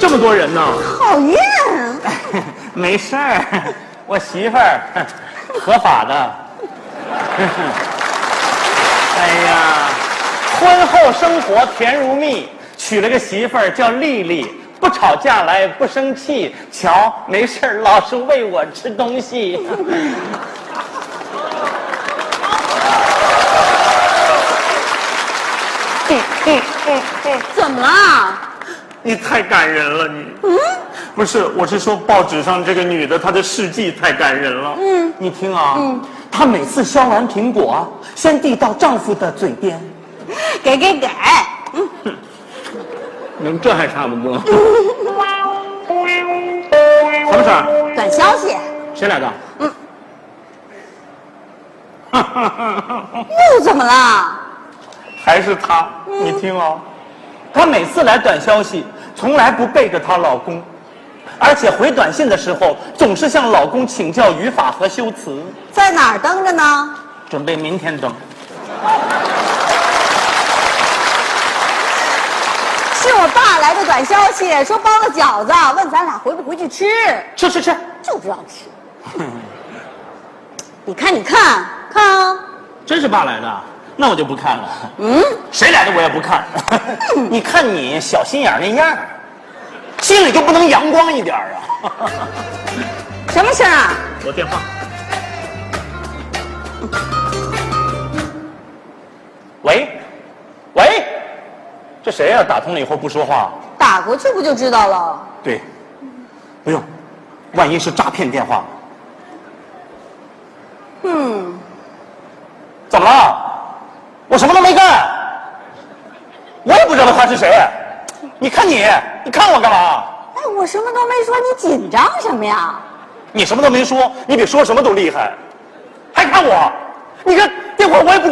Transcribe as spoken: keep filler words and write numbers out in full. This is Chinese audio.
这么多人呢？ 讨厌。 没事儿，我媳妇儿合法的。哎呀，婚后生活甜如蜜，娶了个媳妇儿叫丽丽，不吵架来不生气，瞧没事儿老是喂我吃东西。 怎么了？ 你太感人了，你。 嗯， 不是，我是说报纸上这个女的，她的事迹太感人了。 嗯， 你听啊， 嗯， 她每次削完苹果，先递到丈夫的嘴边， 给给给。嗯， 能这还差不多。什么事儿？ 短消息。 谁来的？ 嗯。又怎么了？ 还是她。嗯、你听哦，她每次来短消息，从来不背着她老公。而且回短信的时候，总是向老公请教语法和修辞。 在哪儿登着呢？ 准备明天登。 是我爸来的短消息，说包了饺子，问咱俩回不回去吃。 吃吃吃， 就知道吃。你看，你看，看啊！ 真是爸来的，那我就不看了。 嗯， 谁来的我也不看。你看你小心眼那样，心里就不能阳光一点啊？ 什么事儿啊？ 我电话。喂，喂，这谁呀、啊？打通了以后不说话。 打过去不就知道了？ 对，不用，万一是诈骗电话。 嗯， 怎么了？我什么都没干，我也不知道他是谁。你看你，你看我干嘛？ 哎，我什么都没说，你紧张什么呀？ 你什么都没说，你比说什么都厉害，还看我？你看电话我也不。